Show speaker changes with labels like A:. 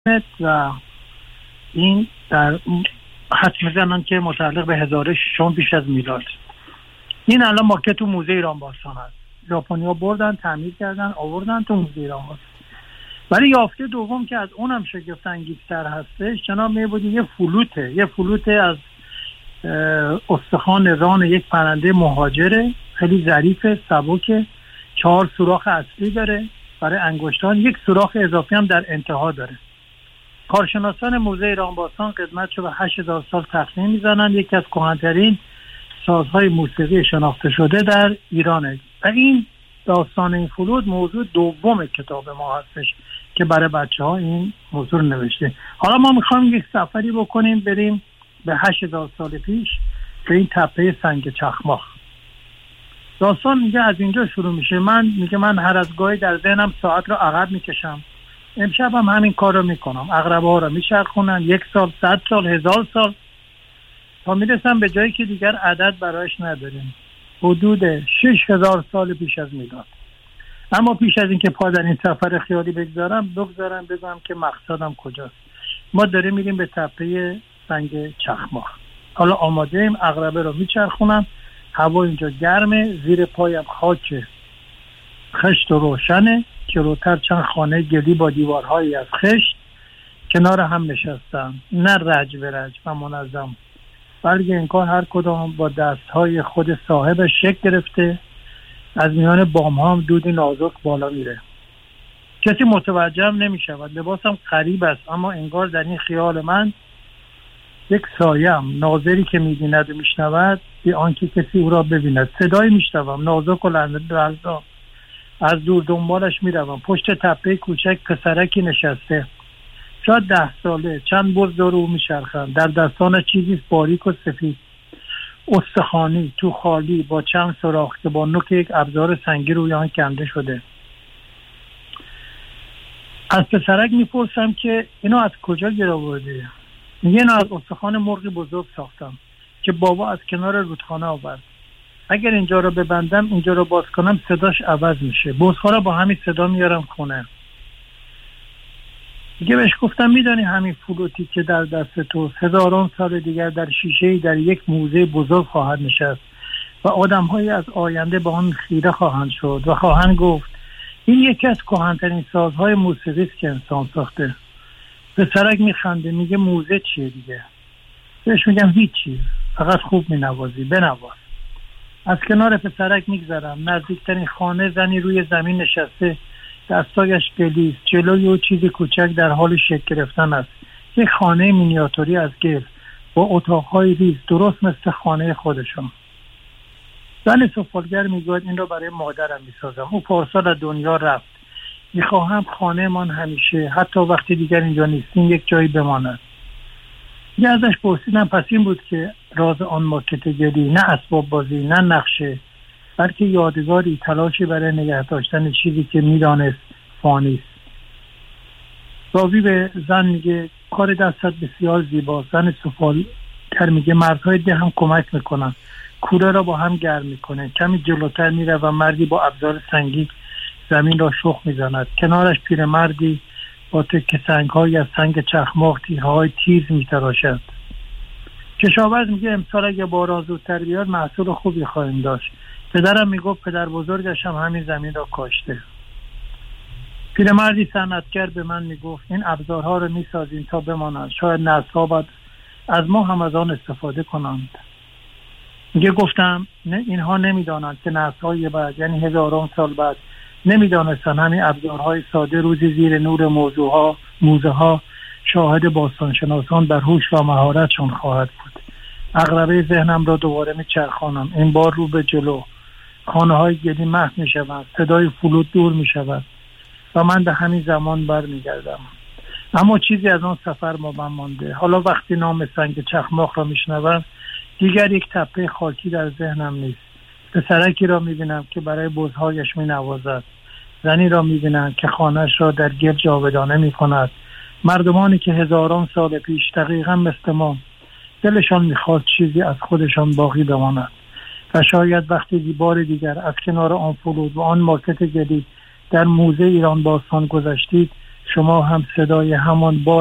A: و این در حد میزنن که متعلق به 1006 پیش از میلاد. این الان ماکت تو موزه ایران باستان هست. ژاپنی‌ها بردن تعمیر کردن آوردن تو موزه ایران باستان. ولی یافته دوم که از اونم شگفت انگیزتر هستش جناب میبودی یه فلوته از استخوان ران یک پرنده مهاجره، خیلی ظریفه، سبکه، 4 سوراخ اصلی داره برای انگشتان، 1 سوراخ اضافی هم در انتها داره. کارشناسان موزه ایران باستان قدمتشو به 8000 سال تخمین میزنن. یکی از کهن‌ترین سازهای موسیقی شناخته شده در ایرانه و این داستان این فلوت موضوع دوم کتاب ما هستش که برای بچه‌ها این موضوع نوشته. حالا ما میخوایم یک سفری بکنیم بریم به 8000 سال پیش به این تپه سنگ چخماق. داستان میگه از اینجا شروع میشه. من هر از گاهی در ذهنم ساعت رو عقب میکشم. امشب هم همین کار رو میکنم. عقربه ها رو میچرخونن 1 سال، 100 سال، 1000 سال تا میرسم به جایی که دیگر عدد برایش نداریم، حدود 6000 سال پیش از میلاد. اما پیش از اینکه پا در این سفر خیالی بگذارم بگم که مقصدم کجاست. ما داریم میریم به تپه سنگ چخماق. حالا آماده ایم، عقربه رو میچرخونم، هوا اینجا گرمه، زیر پایم خاک خشت و روشنه، جلوتر چند خانه گلی با دیوارهایی از خشت کنار هم نشستن، نه رج به رج و منظم، بلکه انگار هر کدام با دستهای خود صاحب شکل گرفته. از میان بام ها هم دودی نازک بالا میره. کسی متوجه هم نمی شود. لباسم غریب است اما انگار در این خیال من یک سایم، ناظری که می‌بیند و میشنود بی آنکه کسی او را ببیند. صدایی میشنوم نازک و لرزان. از دور دنبالش میروم. پشت تپه کوچک پسرکی نشسته، شاید 10 ساله، چند بز دور او میچرخند. در دستانش چیزی باریک و سفید، استخوانی، تو خالی، با چند سوراخ که با نوک یک ابزار سنگی روی آن کنده شده. از پسرک میپرسم که اینو از کجا گیر آوردی؟ میگه اینو از استخوان مرغی بزرگ ساختم که بابا از کنار رودخانه آورد. اگر اینجا رو ببندم، اینجا رو باز کنم، صداش عوض میشه. بزها رو با همین صدا میارم خونه. دیگه بهش گفتم میدانی همین فلوتی که در دست تو 1000 سال دیگر در شیشه‌ای در یک موزه بزرگ خواهد نشست و آدم‌هایی از آینده با آن خیره خواهند شد و خواهند گفت این یکی از کهن‌ترین سازهای موسیقی است که انسان ساخته. پسرک میخنده، میگه موزه چیه دیگه؟ بهش میگم هیچی، فقط خوب مینوازی، بنواز. از کنار پسرک میگذرم. نزدیکترین خانه زنی روی زمین نشسته، دستایش گلیست. جلوی او چیزی کوچک در حال شکل گرفتن است. یک خانه مینیاتوری از گل با اتاقهای ریز، درست مثل خانه خودشان. زن سفالگر میگوید این را برای مادرم میسازم. او پارسال از دنیا رفت. میخواهم خانه من همیشه، حتی وقتی دیگر اینجا نیستیم، یک جایی بماند. یه ازش پرسیدم پس این بود که راز آن ماکت گلی، نه اسباب بازی، نه نقشه، بلکه یادگاری، تلاشی برای نگه داشتن چیزی که میدانست فانی است. راوی به زن میگه کار دستت بسیار زیباست. زن سفالگر میگه مردهای ده هم کمک میکنن، کوره را با هم گرم میکنه. کمی جلوتر میره و مردی با ابزار سنگی زمین را شخم میزند. کنارش پیرمردی با تکه سنگ‌های از سنگ چخماق تیرهای تیز میتراشد. کشاورز میگه امسال اگه باران زودتر بیاد محصول خوبی خواهیم داشت. پدرم میگفت پدر بزرگش هم همین زمین را کاشته. پیرمردی صنعتگر به من میگفت این ابزارها رو میسازیم تا بمانند، شاید نسل‌ها بعد از ما هم از آن استفاده کنند. میگه گفتم نه، اینها نمیدانند که نسل‌های بعد، یعنی 1000 سال بعد، نمیدانستن همین ابزارهای ساده روزی زیر نور موزه ها شاهد باستانشناسان بر هوش و مهارتشون خواهد بود. عقربه ذهنم را دوباره میچرخانم. این بار رو به جلو. خانه های گلی محو میشوند، صدای فلوت دور میشود و من به همین زمان برمیگردم. اما چیزی از آن سفر ما من مانده. حالا وقتی نام سنگ چخماق را میشنوم دیگر یک تپه خاکی در ذهنم نیست. پسرکی را میبینم که برای بزهایش مینوازد. زنی را میبینم که خانهش را در گل جاودانه میکند. مردمانی که 1000 سال پیش دقیقا مثل ما دلشان میخواست چیزی از خودشان باقی بماند و شاید وقتی بار دیگر از کنار آن فلوت و آن مارکت جدید در موزه ایران باستان گذشتید شما هم صدای همان